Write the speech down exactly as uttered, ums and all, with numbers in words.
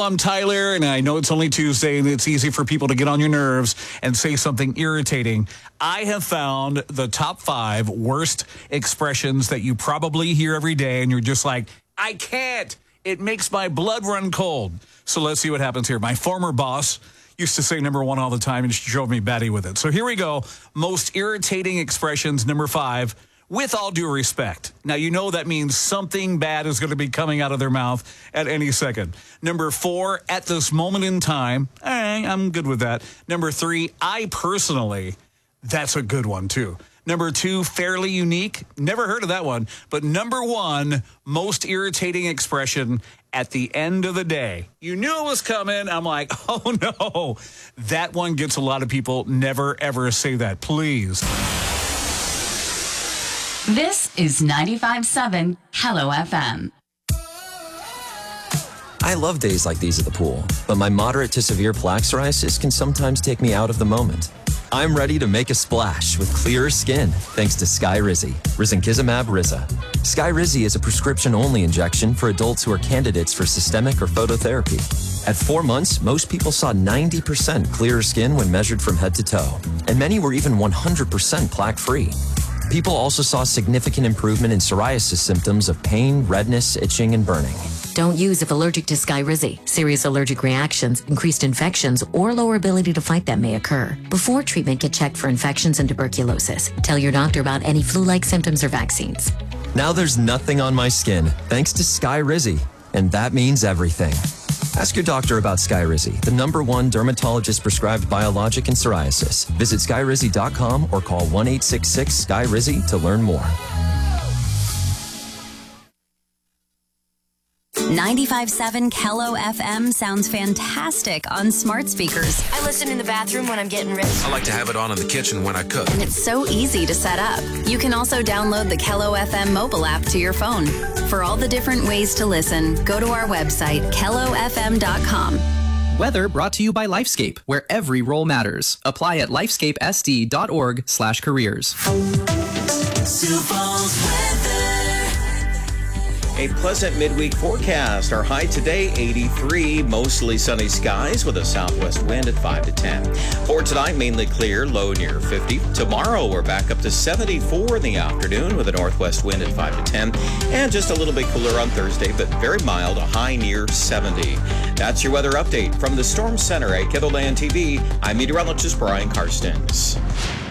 I'm Tyler, and I know it's only Tuesday, and it's easy for people to get on your nerves and say something irritating. I have found the top five worst expressions that you probably hear every day, and you're just like, I can't. It makes my blood run cold. So let's see what happens here. My former boss used to say number one all the time, and she drove me batty with it. So here we go. Most irritating expressions, number five. With all due respect. Now, you know that means something bad is going to be coming out of their mouth at any second. Number four, at this moment in time. All right, I'm good with that. Number three, I personally, that's a good one, too. Number two, fairly unique. Never heard of that one. But number one, most irritating expression, at the end of the day. You knew it was coming. I'm like, oh, no. That one gets a lot of people. Never, ever say that. Please. This is ninety-five point seven Hello F M. I love days like these at the pool, but my moderate to severe plaque psoriasis can sometimes take me out of the moment. I'm ready to make a splash with clearer skin thanks to Skyrizi, risankizumab Riza. Skyrizi is a prescription-only injection for adults who are candidates for systemic or phototherapy. At four months, most people saw ninety percent clearer skin when measured from head to toe, and many were even one hundred percent plaque-free. People also saw significant improvement in psoriasis symptoms of pain, redness, itching, and burning. Don't use if allergic to Skyrizi. Serious allergic reactions, increased infections, or lower ability to fight them may occur. Before treatment, get checked for infections and tuberculosis. Tell your doctor about any flu-like symptoms or vaccines. Now there's nothing on my skin, thanks to Skyrizi, and that means everything. Ask your doctor about Skyrizi, the number one dermatologist-prescribed biologic in psoriasis. Visit skyrizi dot com or call one eight six six Skyrizi to learn more. ninety-five point seven Kello F M sounds fantastic on smart speakers. I listen in the bathroom when I'm getting ready. I like to have it on in the kitchen when I cook. And it's so easy to set up. You can also download the Kello F M mobile app to your phone. For all the different ways to listen, go to our website, kello f m dot com. Weather brought to you by Lifescape, where every role matters. Apply at lifescape s d dot org slash careers. A pleasant midweek forecast. Our high today, eighty-three. Mostly sunny skies with a southwest wind at five to ten. For tonight, mainly clear, low near fifty. Tomorrow, we're back up to seventy-four in the afternoon with a northwest wind at five to ten. And just a little bit cooler on Thursday, but very mild, a high near seventy. That's your weather update from the Storm Center at Kettleland T V. I'm meteorologist Brian Karstens.